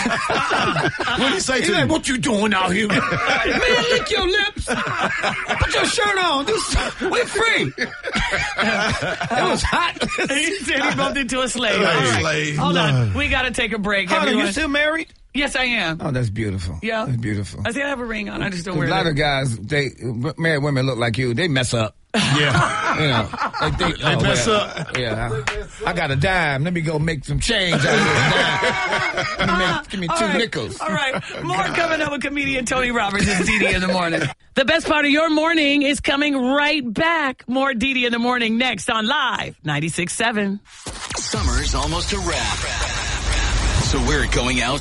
What do you say to him? What you doing out here? Man, lick your lips. Put your shirt on. We're free. It was hot. He said he bumped into a slave. All Hey, right. slave. Hold on. We got to take a break. Honey, everyone. you still married? Yes, I am. Oh, that's beautiful. Yeah. That's beautiful. I still have a ring on. I just don't A wear lot it. of guys, married women look like you. They mess up. Yeah. You know, they mess up. Yeah, I got a dime. Let me go make some change out of this dime. Give me All two right. nickels. All right. More coming up with comedian Tony Roberts and Didi in the morning. The best part of your morning is coming right back. More Didi in the morning next on Live 96.7. Summer's almost a wrap. So we're going out